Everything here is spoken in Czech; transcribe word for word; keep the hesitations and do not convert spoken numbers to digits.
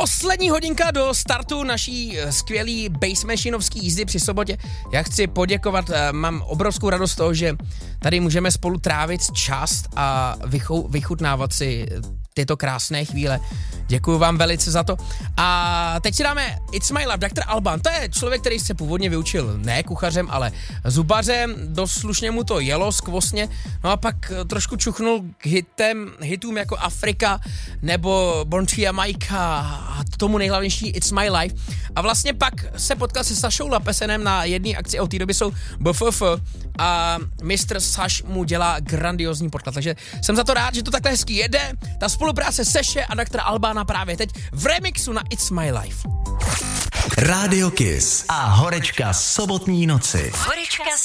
Poslední hodinka do startu naší skvělý basemachinovský jízdy při sobotě. Já chci poděkovat, mám obrovskou radost z toho, že tady můžeme spolu trávit čas a vychou, vychutnávat si tyto krásné chvíle. Děkuju vám velice za to. A teď si dáme It's My Life, doktor Alban. To je člověk, který se původně vyučil ne kuchařem, ale zubařem. Dost slušně mu to jelo skvostně. No a pak trošku čuchnul k hitem, hitům jako Afrika nebo Born to Jamaica a tomu nejhlavnější It's My Life. A vlastně pak se potkal se Sašou Lapesenem na jedné akci, od té doby jsou B F F a mistr Saš mu dělá grandiozní podklad. Takže jsem za to rád, že to takhle hezky jede. Ta spolupráce Seše a doktora Albána právě teď v remixu na It's My Life. Rádio Kiss a horečka sobotní noci. Horečka